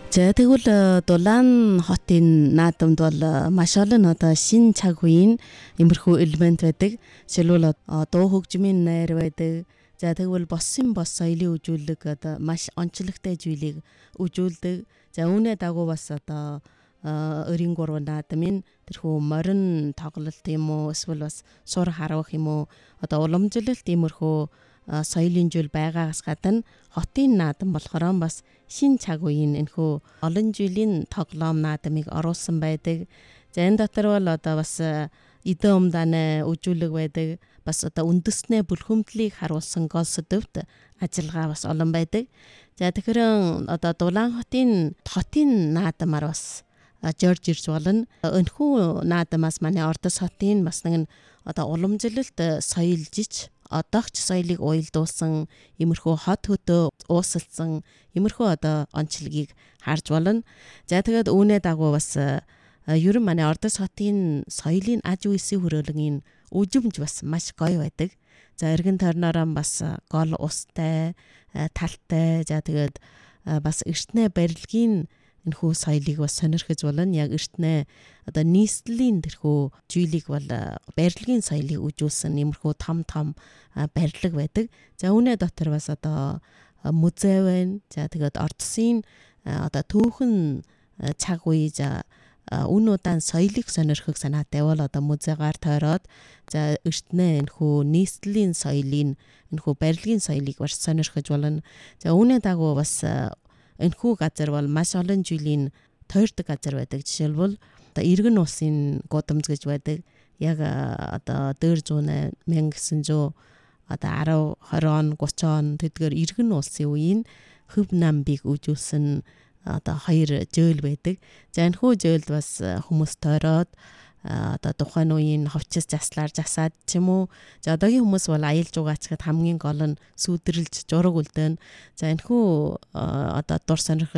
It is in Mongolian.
За тэгвэл Дулаан хотын наадамд бол маш олон одоо шин цаг үеийн имерхүү элемент байдаг. Жишээлбэл дуу хөгжмийн найр байдаг. За тэгвэл бос соёлын үжүүлэг одоо маш онцлогтой зүйлийг үжүүлдэг. За үүнээ дагуу бас одоо өрийн гурван наадмын тэрхүү морин тоглолт юм уу эсвэл бас сур харуулах юм уу одоо уламжлалт имерхүү соёлын зүйл байгаагаас гадна хотын наадам болохоор бас шин цаг үеийн энэхүү олон жилийн тоглоом наадмыг оруулсан байдаг. За энэ дотор бол одоо бас эдэн умдааны үжүүлэг байдаг. Бас одоо үндэснээ бүрхэмдлийг харуулсан гол сэдвт ажиллагаа бас олон байдаг. За тэгэхээр одоо Дулаан хотын наадамаар бас Жорж ирж болно. Энэхүү наадамаас манай Ордос хотын бас нэгэн одоо уламжлалт соёлжиж одоогч соёлыг уялдуулсан имерхүү хот хөдөө уусалсан имерхүү одоо онцлогийг харж болно. За тэгээд үүнээ дагуу бас ерөн манай Ордос хотын соёлын аж үйлсийн хөрөөлөгийн үжимж бас маш гоё байдаг. За эргэн тойрноороо бас гол устай, талтай, за тэгээд бас эртнээ барилгын энэхүү соёлыг бас сонирхож болно. Яг эртнээ одоо нийслэлийн тэрхүү зүйлийг бол барилгын соёлыг үжүүлсэн иймэрхүү том барилга байдаг. За үүнээ дотор бас одоо музей байна. За тэгээд Ордосын одоо түүхэн цаг үе за үн удаан соёлыг сонирхох санаатай бол одоо музейгаар тойроод за эртнээ энэхүү нийслэлийн соёлын энэхүү барилгын соёлыг бас сонирхож болно. За үүнээ дагуу бас энэхүү газар бол маш олон жилийн тойрдог газар байдаг. Жишээлбэл одоо Иргэн улсын гудамж гэж байдаг. Яг одоо дээр 100 1900 одоо 10 20 он 30 он тэдгээр Иргэн улсын үеийн хөв намбыг үжүүлсэн одоо 2 жөөл байдаг. За энэхүү жөөлд бас хүмүүс тойроод одоо тухайн үеийн ховчис заслаар засаад ч юм уу. За одоогийн хүмүүс бол аялал жугаачдад хамгийн гол нь сүйдрэлж жураг үлдээн. За энэхүү одоо дур сонирхол